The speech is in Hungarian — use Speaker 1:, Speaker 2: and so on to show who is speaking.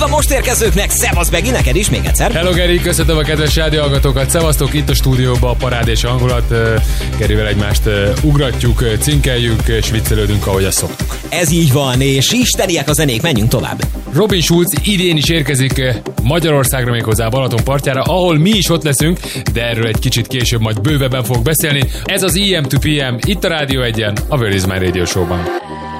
Speaker 1: A most érkezőknek, szevasz Begi, neked is még egyszer.
Speaker 2: Hello Geri, köszöntöm a kedves rádióhallgatókat, szevasztok, itt a stúdióban a parád és hangulat. Gerivel egymást ugratjuk, cinkeljük és viccelődünk, ahogy azt szoktuk.
Speaker 1: Ez így van, és isteniek a zenék, menjünk tovább.
Speaker 2: Robin Schulz idén is érkezik Magyarországra, méghozzá Balaton partjára, ahol mi is ott leszünk, de erről egy kicsit később majd bővebben fogok beszélni. Ez az EM to PM, itt a Rádió 1-en, a Where is My Radio Show-ban.